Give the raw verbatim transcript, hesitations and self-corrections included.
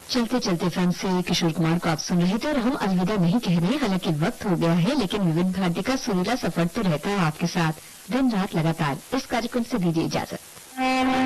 चलते चलते फिल्म से किशोर कुमार को आप सुन रहे थे और हम अलविदा नहीं कह रहे, हालांकि वक्त हो गया है, लेकिन विविध भारती का सुरीला सफर तो रहता है आपके साथ दिन रात लगातार। इस कार्यक्रम से दीजिए इजाजत।